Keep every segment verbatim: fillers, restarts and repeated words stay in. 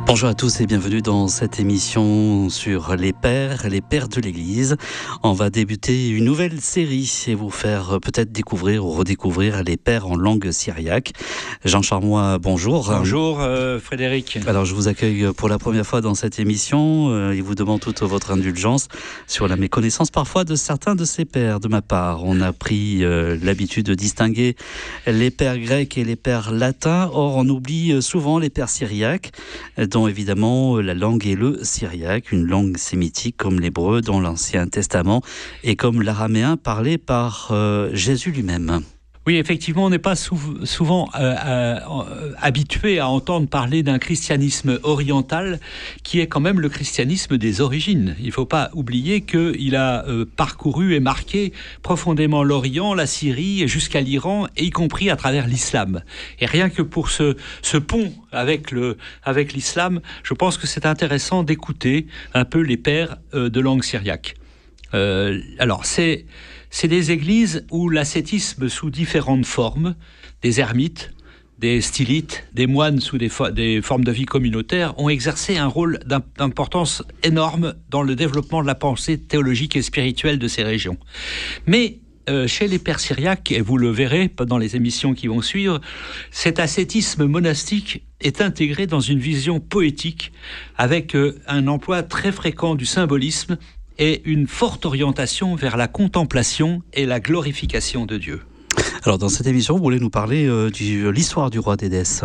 Bonjour à tous et bienvenue dans cette émission sur les pères, les pères de l'Église. On va débuter une nouvelle série et vous faire peut-être découvrir ou redécouvrir les pères en langue syriaque. Jean Charmois, bonjour. Bonjour euh, Frédéric. Alors je vous accueille pour la première fois dans cette émission euh, et vous demande toute votre indulgence sur la méconnaissance parfois de certains de ces pères de ma part. On a pris euh, l'habitude de distinguer les pères grecs et les pères latins, or on oublie souvent les pères syriaques, dont évidemment la langue est le syriaque, une langue sémitique comme l'hébreu dans l'Ancien Testament et comme l'araméen parlé par euh, Jésus lui-même. Oui, effectivement, on n'est pas sou- souvent euh, euh, habitué à entendre parler d'un christianisme oriental qui est quand même le christianisme des origines. Il ne faut pas oublier qu'il a euh, parcouru et marqué profondément l'Orient, la Syrie, jusqu'à l'Iran, et y compris à travers l'islam. Et rien que pour ce, ce pont avec, le, avec l'islam, je pense que c'est intéressant d'écouter un peu les pères euh, de langue syriaque. Euh, alors, c'est... C'est des églises où l'ascétisme sous différentes formes, des ermites, des stylites, des moines sous des, fo- des formes de vie communautaire, ont exercé un rôle d'importance énorme dans le développement de la pensée théologique et spirituelle de ces régions. Mais euh, chez les pères syriaques, et vous le verrez dans les émissions qui vont suivre, cet ascétisme monastique est intégré dans une vision poétique avec euh, un emploi très fréquent du symbolisme et une forte orientation vers la contemplation et la glorification de Dieu. Alors dans cette émission, vous voulez nous parler euh, de l'histoire du roi d'Édesse.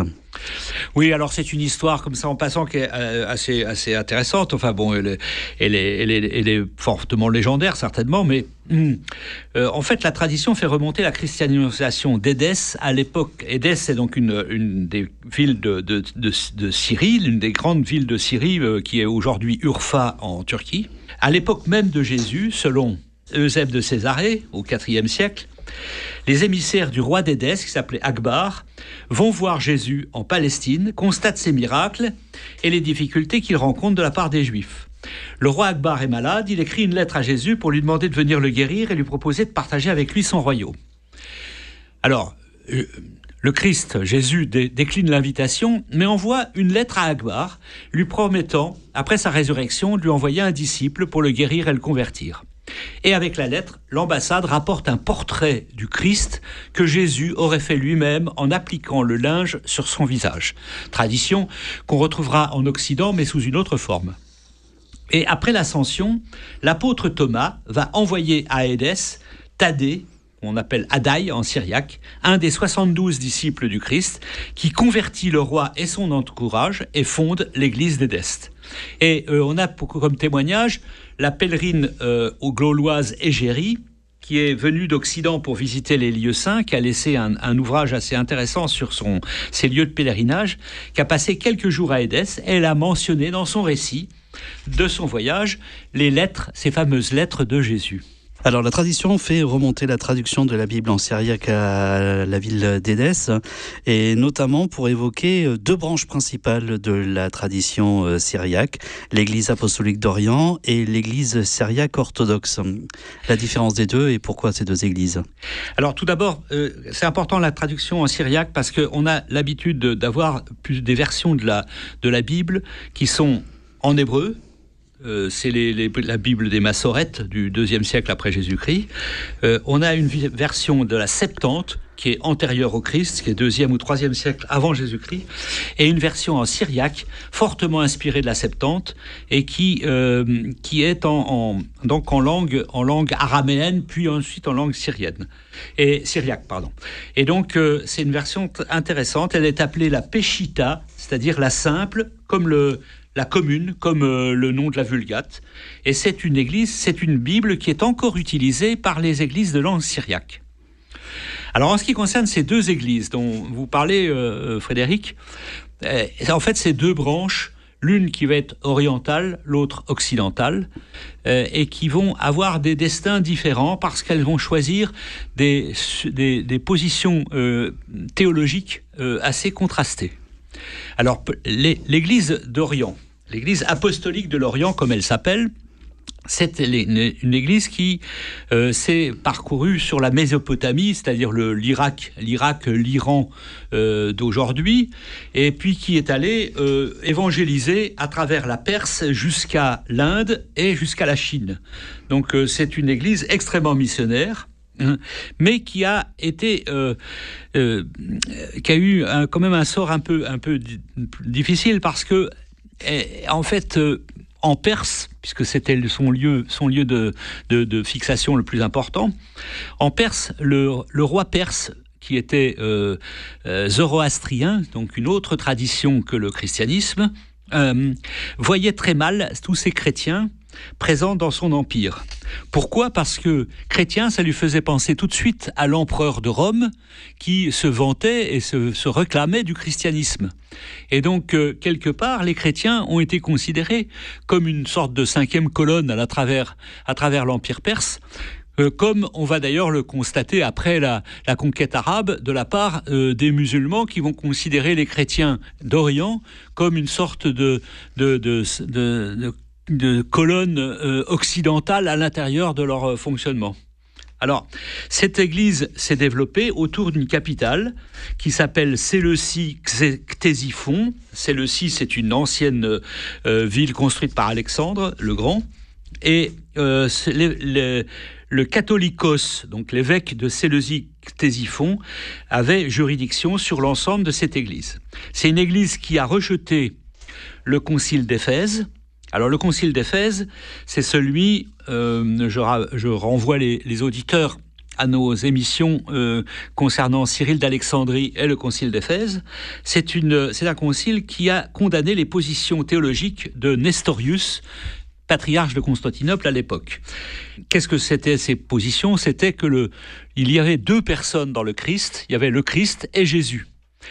Oui, alors c'est une histoire comme ça en passant qui est euh, assez, assez intéressante. Enfin bon, elle est, elle, est, elle, est, elle est fortement légendaire certainement, mais hum, euh, en fait la tradition fait remonter la christianisation d'Édesse à l'époque. Édesse c'est donc une, une des villes de, de, de, de Syrie, l'une des grandes villes de Syrie euh, qui est aujourd'hui Urfa en Turquie. À l'époque même de Jésus, selon Eusèbe de Césarée, au quatrième siècle, les émissaires du roi d'Édesse, qui s'appelait Akbar, vont voir Jésus en Palestine, constatent ses miracles et les difficultés qu'il rencontre de la part des Juifs. Le roi Akbar est malade, il écrit une lettre à Jésus pour lui demander de venir le guérir et lui proposer de partager avec lui son royaume. Alors, euh, le Christ, Jésus, dé- décline l'invitation, mais envoie une lettre à Akbar, lui promettant, après sa résurrection, de lui envoyer un disciple pour le guérir et le convertir. Et avec la lettre, l'ambassade rapporte un portrait du Christ que Jésus aurait fait lui-même en appliquant le linge sur son visage. Tradition qu'on retrouvera en Occident, mais sous une autre forme. Et après l'ascension, l'apôtre Thomas va envoyer à Édesse Thaddée, on appelle Addaï en syriaque, un des soixante-douze disciples du Christ, qui convertit le roi et son entourage et fonde l'église d'Édesse. Et euh, on a pour, comme témoignage la pèlerine euh, aux Gauloises Égérie, qui est venue d'Occident pour visiter les lieux saints, qui a laissé un, un ouvrage assez intéressant sur son, ses lieux de pèlerinage, qui a passé quelques jours à Édesse, et elle a mentionné dans son récit de son voyage les lettres, ces fameuses lettres de Jésus. Alors la tradition fait remonter la traduction de la Bible en syriaque à la ville d'Édesse, et notamment pour évoquer deux branches principales de la tradition syriaque, l'Église apostolique d'Orient et l'Église syriaque orthodoxe. La différence des deux et pourquoi ces deux églises ? Alors tout d'abord, euh, c'est important la traduction en syriaque parce qu'on a l'habitude de, d'avoir plus des versions de la, de la Bible qui sont en hébreu. Euh, c'est les, les, la Bible des Massorètes du deuxième siècle après Jésus-Christ. Euh, on a une vi- version de la Septante qui est antérieure au Christ, qui est deuxième ou troisième siècle avant Jésus-Christ, et une version en syriaque fortement inspirée de la Septante et qui, euh, qui est en, en, donc en langue, en langue araméenne puis ensuite en langue syrienne. Et syriaque, pardon. Et donc euh, c'est une version t- intéressante. Elle est appelée la Péchita, c'est-à-dire la simple, comme le la commune, comme euh, le nom de la Vulgate. Et c'est une église, c'est une Bible qui est encore utilisée par les églises de langue syriaque. Alors en ce qui concerne ces deux églises dont vous parlez, euh, Frédéric, euh, en fait c'est deux branches, l'une qui va être orientale, l'autre occidentale, euh, et qui vont avoir des destins différents parce qu'elles vont choisir des, des, des positions euh, théologiques euh, assez contrastées. Alors, l'église d'Orient, l'église apostolique de l'Orient, comme elle s'appelle, C'est une, une église qui euh, s'est parcourue sur la Mésopotamie, c'est-à-dire le, l'Irak, l'Irak, l'Iran euh, d'aujourd'hui, et puis qui est allée euh, évangéliser à travers la Perse jusqu'à l'Inde et jusqu'à la Chine. Donc euh, c'est une église extrêmement missionnaire, hein, mais qui a été, euh, euh, qui a eu un, quand même un sort un peu, un peu difficile parce que, en fait, euh, en Perse, puisque c'était son lieu, son lieu de, de, de fixation le plus important, en Perse, le, le roi perse, qui était euh, euh, zoroastrien, donc une autre tradition que le christianisme, euh, voyait très mal tous ces chrétiens présents dans son empire. Pourquoi ? Parce que chrétien, ça lui faisait penser tout de suite à l'empereur de Rome qui se vantait et se, se réclamait du christianisme. Et donc, euh, quelque part, les chrétiens ont été considérés comme une sorte de cinquième colonne à, la travers, à travers l'empire perse, euh, comme on va d'ailleurs le constater après la, la conquête arabe de la part euh, des musulmans qui vont considérer les chrétiens d'Orient comme une sorte de, de, de, de, de de colonne euh, occidentale à l'intérieur de leur euh, fonctionnement. Alors, cette église s'est développée autour d'une capitale qui s'appelle Séleucie-Ctésiphon. Séleucie, c'est une ancienne euh, ville construite par Alexandre le Grand. Et euh, les, les, le catholicos, donc l'évêque de Séleucie-Ctésiphon, avait juridiction sur l'ensemble de cette église. C'est une église qui a rejeté le concile d'Éphèse. Alors le concile d'Éphèse, c'est celui, euh, je, je renvoie les, les auditeurs à nos émissions euh, concernant Cyril d'Alexandrie et le concile d'Éphèse. C'est, une, c'est un concile qui a condamné les positions théologiques de Nestorius, patriarche de Constantinople à l'époque. Qu'est-ce que c'était ces positions ? C'était que le, il y avait deux personnes dans le Christ, il y avait le Christ et Jésus.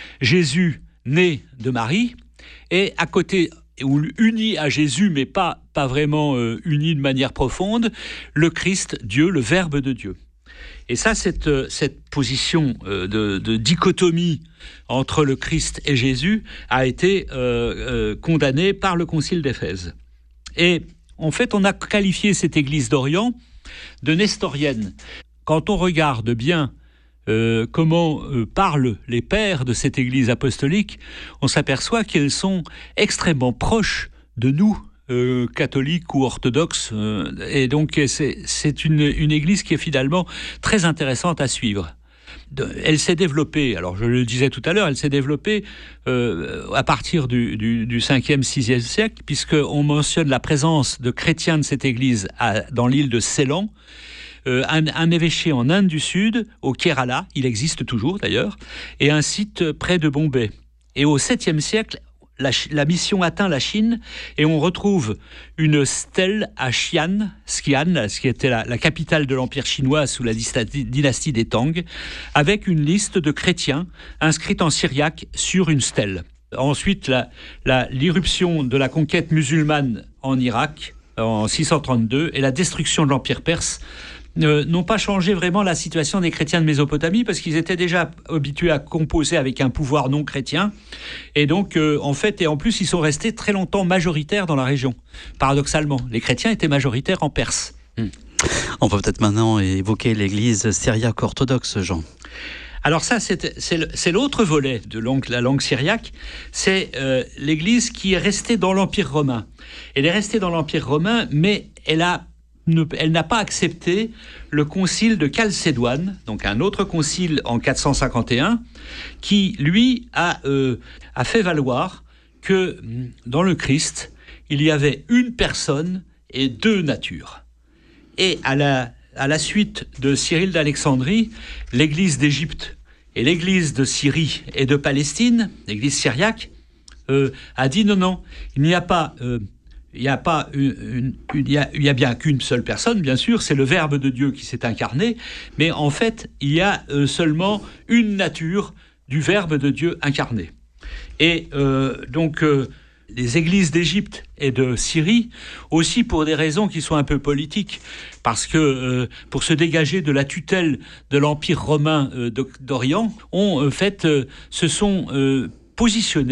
Jésus, né de Marie, et à côté, ou uni à Jésus, mais pas, pas vraiment euh, uni de manière profonde, le Christ, Dieu, le Verbe de Dieu. Et ça, cette, cette position euh, de, de dichotomie entre le Christ et Jésus a été euh, euh, condamnée par le Concile d'Éphèse. Et en fait, on a qualifié cette Église d'Orient de nestorienne. Quand on regarde bien Euh, comment euh, parlent les pères de cette Église apostolique, on s'aperçoit qu'elles sont extrêmement proches de nous, euh, catholiques ou orthodoxes. Euh, et donc, c'est, c'est une, une Église qui est finalement très intéressante à suivre. De, elle s'est développée, alors je le disais tout à l'heure, elle s'est développée euh, à partir du, du, du cinquième, sixième siècle, puisqu'on mentionne la présence de chrétiens de cette Église à, dans l'île de Ceylan. Euh, un, un évêché en Inde du Sud, au Kerala, il existe toujours d'ailleurs, et un site près de Bombay. Et au septième siècle, la, la mission atteint la Chine et on retrouve une stèle à Xi'an, Xi'an, ce qui était la, la capitale de l'Empire chinois sous la dynastie, dynastie des Tang, avec une liste de chrétiens inscrite en syriaque sur une stèle. Ensuite, la, la, l'irruption de la conquête musulmane en Irak en six cent trente-deux et la destruction de l'Empire perse Euh, n'ont pas changé vraiment la situation des chrétiens de Mésopotamie parce qu'ils étaient déjà habitués à composer avec un pouvoir non chrétien et donc euh, en fait et en plus ils sont restés très longtemps majoritaires dans la région. Paradoxalement, les chrétiens étaient majoritaires en Perse. Hmm. On peut peut-être maintenant évoquer l'église syriaque orthodoxe, Jean. Alors ça, c'est, c'est, c'est l'autre volet de langue, la langue syriaque, c'est euh, l'église qui est restée dans l'Empire romain. Elle est restée dans l'Empire romain, mais elle a elle n'a pas accepté le concile de Chalcédoine, donc un autre concile en quatre cent cinquante et un, qui, lui, a, euh, a fait valoir que dans le Christ, il y avait une personne et deux natures. Et à la, à la suite de Cyril d'Alexandrie, l'Église d'Égypte et l'Église de Syrie et de Palestine, l'Église syriaque, euh, a dit non, non, il n'y a pas... Euh, Il n'y a pas une, une, une, il y a, il y a bien qu'une seule personne, bien sûr, c'est le Verbe de Dieu qui s'est incarné, mais en fait, il y a euh, seulement une nature du Verbe de Dieu incarné. Et euh, donc, euh, les églises d'Égypte et de Syrie, aussi pour des raisons qui sont un peu politiques, parce que euh, pour se dégager de la tutelle de l'Empire romain euh, d'Orient, ont en fait, euh, se sont euh, positionnés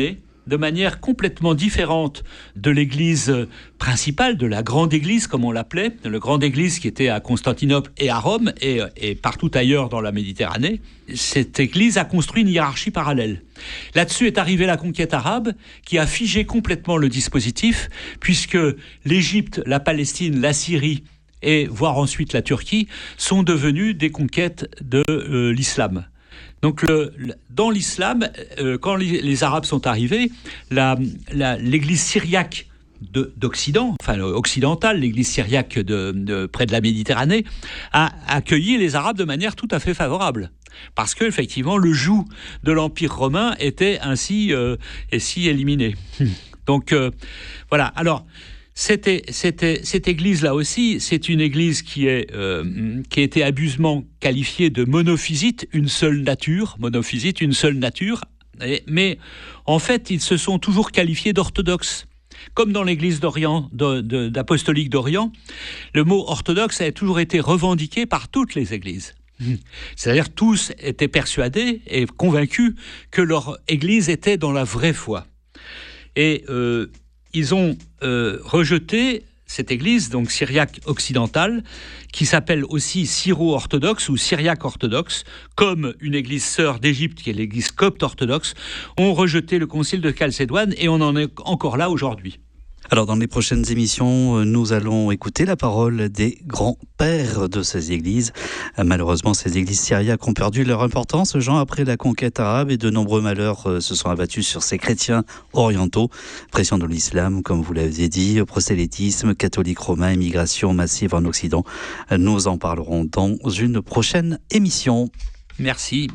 de manière complètement différente de l'église principale, de la grande église comme on l'appelait, la grande église qui était à Constantinople et à Rome et, et partout ailleurs dans la Méditerranée. Cette église a construit une hiérarchie parallèle. Là-dessus est arrivée la conquête arabe qui a figé complètement le dispositif, puisque l'Égypte, la Palestine, la Syrie et voire ensuite la Turquie sont devenues des conquêtes de euh, l'islam. Donc le, le, dans l'islam, euh, quand les, les Arabes sont arrivés, la, la, l'église syriaque de, d'Occident, enfin occidentale, l'église syriaque de, de, près de la Méditerranée, a accueilli les Arabes de manière tout à fait favorable. Parce que effectivement, le joug de l'Empire romain était ainsi, euh, ainsi éliminé. Donc euh, voilà. Alors C'était, c'était, cette église-là aussi, c'est une église qui, est, euh, qui a été abusivement qualifiée de monophysite, une seule nature, monophysite, une seule nature, et, mais en fait, ils se sont toujours qualifiés d'orthodoxes. Comme dans l'église d'Orient, de, de, d'apostolique d'Orient, le mot orthodoxe a toujours été revendiqué par toutes les églises. C'est-à-dire tous étaient persuadés et convaincus que leur église était dans la vraie foi. Et euh, ils ont euh, rejeté cette église, donc syriaque occidentale, qui s'appelle aussi syro-orthodoxe ou syriaque orthodoxe, comme une église sœur d'Égypte, qui est l'église copte orthodoxe, ont rejeté le concile de Chalcédoine et on en est encore là aujourd'hui. Alors dans les prochaines émissions, nous allons écouter la parole des grands-pères de ces églises. Malheureusement, ces églises syriaques ont perdu leur importance, Jean, après la conquête arabe, et de nombreux malheurs se sont abattus sur ces chrétiens orientaux. Pression de l'islam, comme vous l'avez dit, prosélytisme, catholique romain, immigration massive en Occident. Nous en parlerons dans une prochaine émission. Merci.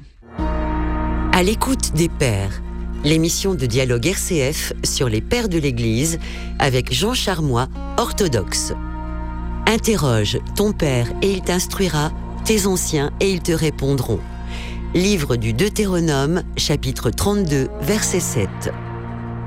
À l'écoute des pères. L'émission de dialogue R C F sur les pères de l'Église avec Jean Charmois, orthodoxe. Interroge ton père et il t'instruira, tes anciens et ils te répondront. Livre du Deutéronome, chapitre trente-deux, verset sept.